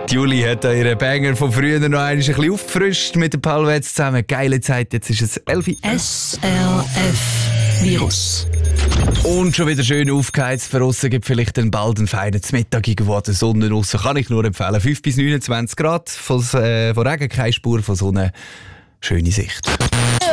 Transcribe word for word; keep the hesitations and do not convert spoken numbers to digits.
Die Juli hat ihren Banger von früher noch einmal ein bisschen aufgefrischt mit den Palwets zusammen. Geile Zeit, jetzt ist es elf Uhr. S R F Virus. Und schon wieder schön aufgeheizt. Draussen gibt vielleicht dann bald einen feinen Mittag irgendwo an der Sonne raus. Kann ich nur empfehlen. fünf bis neunundzwanzig Grad, von, äh, von Regen keine Spur, von Sonne. Schöne Sicht.